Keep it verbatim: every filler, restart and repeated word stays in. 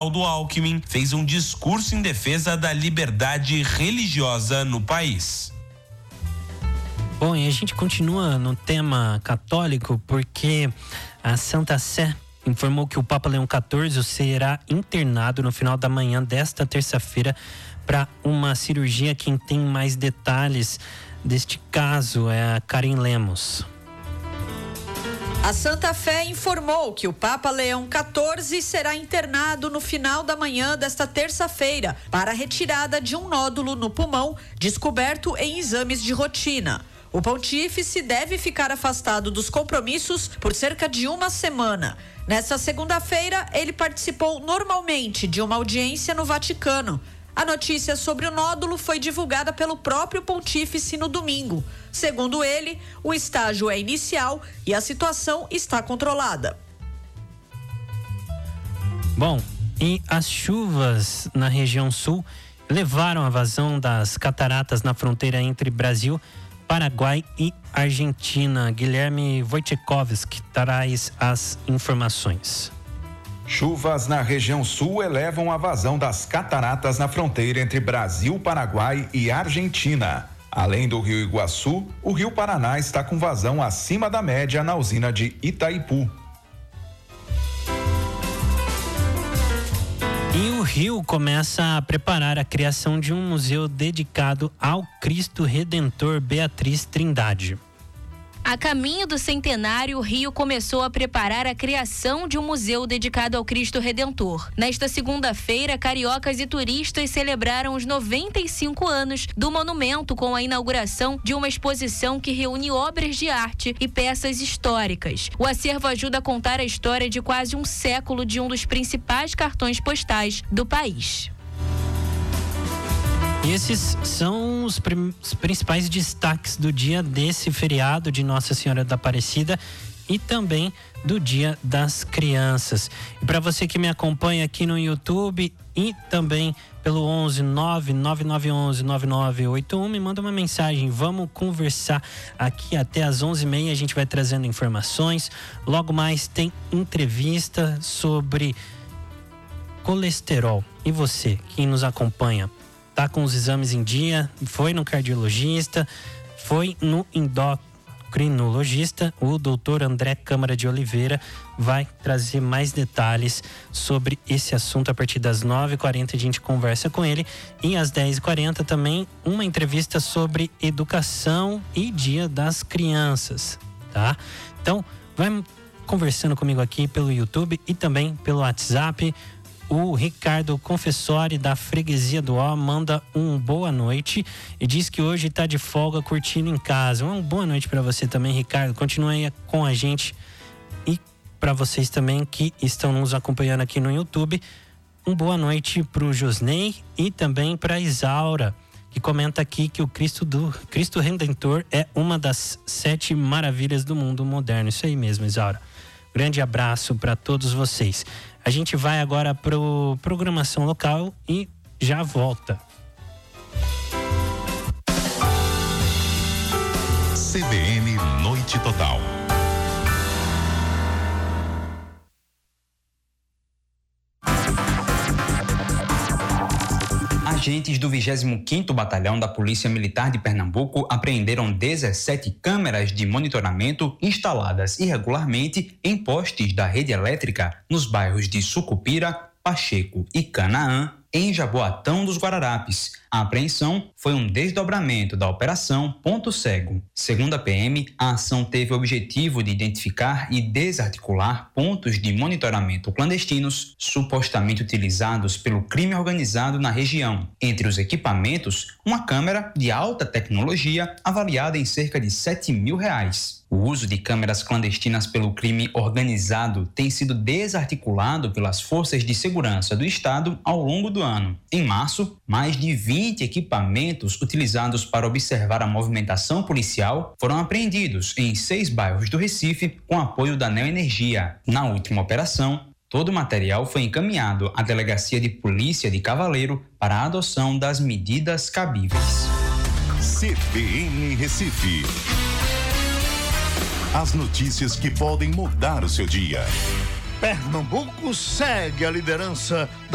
Geraldo Alckmin fez um discurso em defesa da liberdade religiosa no país. Bom, e a gente continua no tema católico porque a Santa Sé informou que o Papa Leão quatorze será internado no final da manhã desta terça-feira para uma cirurgia. Quem tem mais detalhes deste caso é a Karen Lemos. A Santa Fé informou que o Papa Leão quatorze será internado no final da manhã desta terça-feira para a retirada de um nódulo no pulmão descoberto em exames de rotina. O pontífice deve ficar afastado dos compromissos por cerca de uma semana. Nesta segunda-feira, ele participou normalmente de uma audiência no Vaticano. A notícia sobre o nódulo foi divulgada pelo próprio pontífice no domingo. Segundo ele, o estágio é inicial e a situação está controlada. Bom, e as chuvas na região sul levaram à vazão das cataratas na fronteira entre Brasil, Paraguai e Argentina. Guilherme Wojciechowski traz as informações. Chuvas na região sul elevam a vazão das cataratas na fronteira entre Brasil, Paraguai e Argentina. Além do Rio Iguaçu, o Rio Paraná está com vazão acima da média na usina de Itaipu. E o Rio começa a preparar a criação de um museu dedicado ao Cristo Redentor. Beatriz Trindade. A caminho do centenário, o Rio começou a preparar a criação de um museu dedicado ao Cristo Redentor. Nesta segunda-feira, cariocas e turistas celebraram os noventa e cinco anos do monumento com a inauguração de uma exposição que reúne obras de arte e peças históricas. O acervo ajuda a contar a história de quase um século de um dos principais cartões postais do país. E esses são os, prim- os principais destaques do dia desse feriado de Nossa Senhora da Aparecida e também do Dia das Crianças. E para você que me acompanha aqui no YouTube e também pelo onze nove nove nove um um nove nove oito um, me manda uma mensagem. Vamos conversar aqui até às onze e meia. A gente vai trazendo informações. Logo mais tem entrevista sobre colesterol. E você que nos acompanha, tá com os exames em dia, foi no cardiologista, foi no endocrinologista? O doutor André Câmara de Oliveira vai trazer mais detalhes sobre esse assunto a partir das nove e quarenta. A gente conversa com ele, e às dez e quarenta também uma entrevista sobre educação e Dia das Crianças, tá? Então, vai conversando comigo aqui pelo YouTube e também pelo WhatsApp. O Ricardo Confessori, da Freguesia do Ó, manda um boa noite e diz que hoje está de folga curtindo em casa. Uma boa noite para você também, Ricardo. Continue aí com a gente, e para vocês também que estão nos acompanhando aqui no YouTube, um boa noite para o Josney e também para a Isaura, que comenta aqui que o Cristo, do, Cristo Redentor é uma das sete maravilhas do mundo moderno. Isso aí mesmo, Isaura. Grande abraço para todos vocês. A gente vai agora pro programação local e já volta. C B N Noite Total. Agentes do vigésimo quinto Batalhão da Polícia Militar de Pernambuco apreenderam dezessete câmeras de monitoramento instaladas irregularmente em postes da rede elétrica nos bairros de Sucupira, Pacheco e Canaã, em Jaboatão dos Guararapes. A apreensão foi um desdobramento da Operação Ponto Cego. Segundo a P M, a ação teve o objetivo de identificar e desarticular pontos de monitoramento clandestinos supostamente utilizados pelo crime organizado na região. Entre os equipamentos, uma câmera de alta tecnologia avaliada em cerca de sete mil reais. O uso de câmeras clandestinas pelo crime organizado tem sido desarticulado pelas forças de segurança do Estado ao longo do ano. Em março, mais de vinte equipamentos utilizados para observar a movimentação policial foram apreendidos em seis bairros do Recife com apoio da Neoenergia. Na última operação, todo o material foi encaminhado à Delegacia de Polícia de Cavaleiro para a adoção das medidas cabíveis. C B N Recife. As notícias que podem mudar o seu dia. Pernambuco segue a liderança da